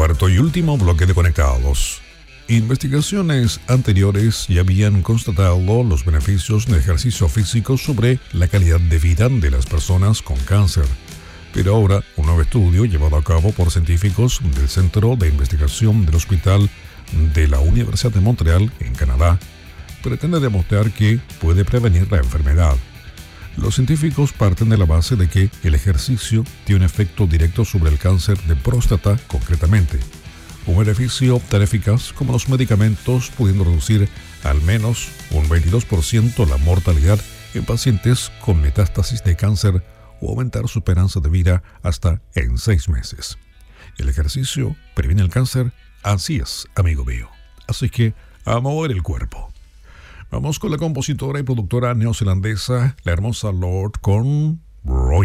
Cuarto y último bloque de Conectados. Investigaciones anteriores ya habían constatado los beneficios del ejercicio físico sobre la calidad de vida de las personas con cáncer. Pero ahora, un nuevo estudio llevado a cabo por científicos del Centro de Investigación del Hospital de la Universidad de Montreal, en Canadá, pretende demostrar que puede prevenir la enfermedad. Los científicos parten de la base de que el ejercicio tiene un efecto directo sobre el cáncer de próstata concretamente. Un beneficio tan eficaz como los medicamentos, pudiendo reducir al menos un 22% la mortalidad en pacientes con metástasis de cáncer o aumentar su esperanza de vida hasta en 6 meses. El ejercicio previene el cáncer, así es, amigo mío. Así que a mover el cuerpo. Vamos con la compositora y productora neozelandesa, la hermosa Lorde con Roy.